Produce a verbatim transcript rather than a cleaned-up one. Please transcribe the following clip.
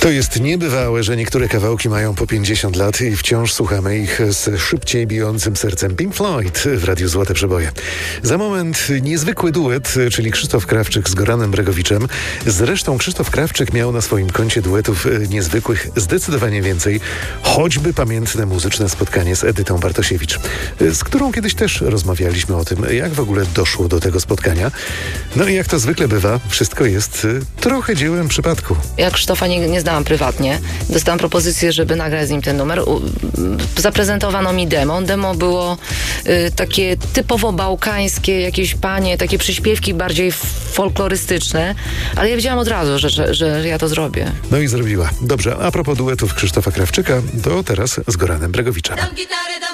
To jest niebywałe, że niektóre kawałki mają po pięćdziesiąt lat i wciąż słuchamy ich z szybciej bijącym sercem. Pink Floyd w Radiu Złote Przeboje. Za moment niezwykły duet, czyli Krzysztof Krawczyk z Goranem Bregowiczem. Zresztą Krzysztof Krawczyk miał na swoim koncie duetów niezwykłych zdecydowanie więcej. Choćby pamiętne muzyczne spotkanie z Edytą Bartosiewicz, z którą kiedyś też rozmawialiśmy o tym, jak w ogóle doszło do tego spotkania. No i jak to zwykle bywa, wszystko jest trochę dziełem przypadku. Ja Krzysztofa nie, nie znałam prywatnie. Dostałam propozycję, żeby nagrać z nim ten numer. U, zaprezentowano mi demo. Demo było y, takie typowo bałkańskie, jakieś panie, takie przyśpiewki bardziej folklorystyczne, ale ja wiedziałam od razu, że, że, że ja to zrobię. No i zrobiła. Dobrze, a propos duetów Krzysztofa Krawczyka, to teraz z Goranem Bregowiczem.